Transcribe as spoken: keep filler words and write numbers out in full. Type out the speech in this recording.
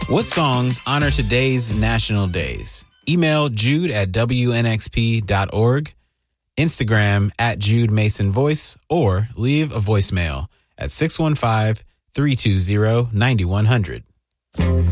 What songs honor today's national days? Email Jude at W N X P dot org, Instagram at Jude Mason Voice, or leave a voicemail at six one five, three two zero, nine one zero zero.